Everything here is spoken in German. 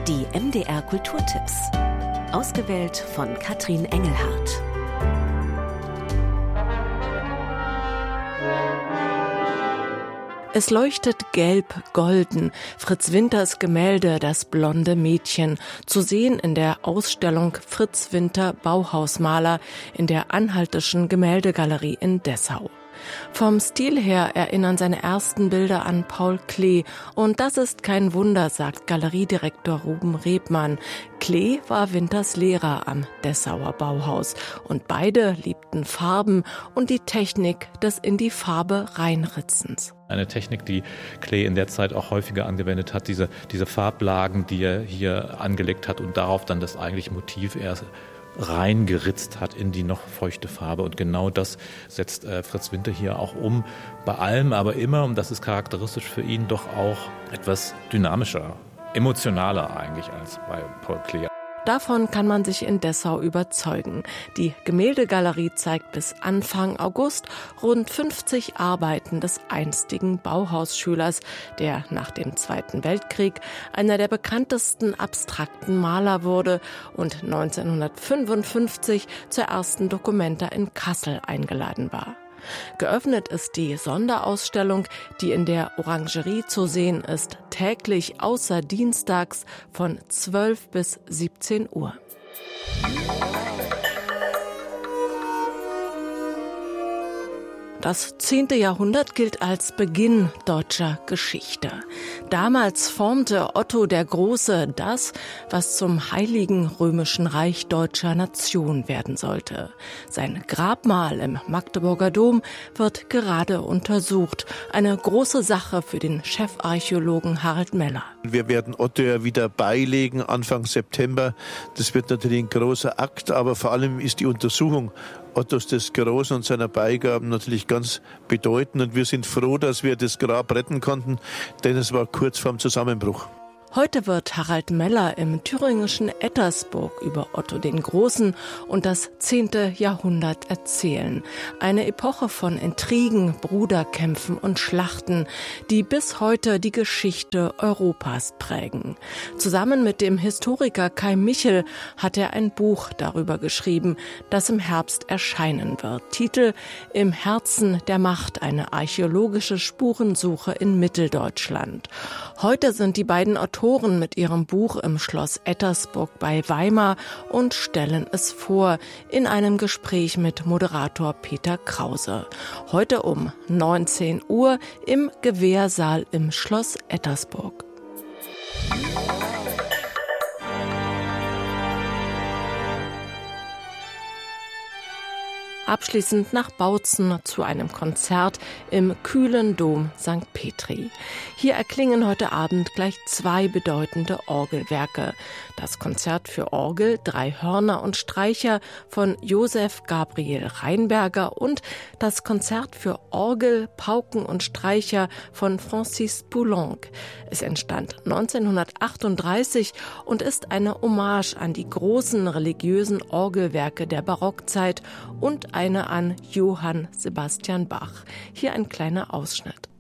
Die MDR Kulturtipps. Ausgewählt von Katrin Engelhardt. Es leuchtet gelb-golden, Fritz Winters Gemälde »Das blonde Mädchen«, zu sehen in der Ausstellung Fritz Winter Bauhausmaler in der Anhaltischen Gemäldegalerie in Dessau. Vom Stil her erinnern seine ersten Bilder an Paul Klee. Und das ist kein Wunder, sagt Galeriedirektor Ruben Rebmann. Klee war Winters Lehrer am Dessauer Bauhaus. Und beide liebten Farben und die Technik des in die Farbe reinritzens. Eine Technik, die Klee in der Zeit auch häufiger angewendet hat, diese Farblagen, die er hier angelegt hat und darauf dann das eigentliche Motiv erst reingeritzt hat in die noch feuchte Farbe. Und genau das setzt Fritz Winter hier auch um. Bei allem aber immer, und das ist charakteristisch für ihn, doch auch etwas dynamischer, emotionaler eigentlich als bei Paul Klee. Davon kann man sich in Dessau überzeugen. Die Gemäldegalerie zeigt bis Anfang August rund 50 Arbeiten des einstigen Bauhausschülers, der nach dem Zweiten Weltkrieg einer der bekanntesten abstrakten Maler wurde und 1955 zur ersten Documenta in Kassel eingeladen war. Geöffnet ist die Sonderausstellung, die in der Orangerie zu sehen ist, täglich außer dienstags von 12 bis 17 Uhr. Das 10. Jahrhundert gilt als Beginn deutscher Geschichte. Damals formte Otto der Große das, was zum Heiligen Römischen Reich deutscher Nation werden sollte. Sein Grabmal im Magdeburger Dom wird gerade untersucht. Eine große Sache für den Chefarchäologen Harald Meller. Wir werden Otto ja wieder beilegen Anfang September. Das wird natürlich ein großer Akt, aber vor allem ist die Untersuchung Ottos des Großen und seiner Beigaben natürlich ganz bedeutend. Und wir sind froh, dass wir das Grab retten konnten, denn es war kurz vorm Zusammenbruch. Heute wird Harald Meller im thüringischen Ettersburg über Otto den Großen und das 10. Jahrhundert erzählen. Eine Epoche von Intrigen, Bruderkämpfen und Schlachten, die bis heute die Geschichte Europas prägen. Zusammen mit dem Historiker Kai Michel hat er ein Buch darüber geschrieben, das im Herbst erscheinen wird. Titel: Im Herzen der Macht, eine archäologische Spurensuche in Mitteldeutschland. Heute sind die beiden Autoren mit ihrem Buch im Schloss Ettersburg bei Weimar und stellen es vor in einem Gespräch mit Moderator Peter Krause. Heute um 19 Uhr im Gewehrsaal im Schloss Ettersburg. Abschließend nach Bautzen zu einem Konzert im kühlen Dom St. Petri. Hier erklingen heute Abend gleich 2 bedeutende Orgelwerke. Das Konzert für Orgel, 3 Hörner und Streicher von Josef Gabriel Rheinberger und das Konzert für Orgel, Pauken und Streicher von Francis Poulenc. Es entstand 1938 und ist eine Hommage an die großen religiösen Orgelwerke der Barockzeit und eine an Johann Sebastian Bach. Hier ein kleiner Ausschnitt.